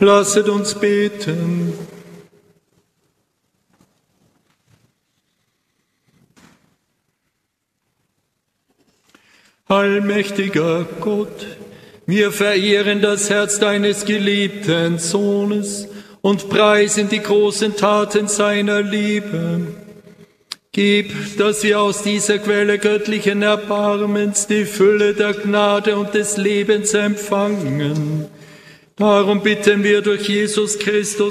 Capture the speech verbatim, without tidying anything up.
Lasset uns beten. Allmächtiger Gott, wir verehren das Herz deines geliebten Sohnes und preisen die großen Taten seiner Liebe. Gib, dass wir aus dieser Quelle göttlichen Erbarmens die Fülle der Gnade und des Lebens empfangen. Darum bitten wir durch Jesus Christus,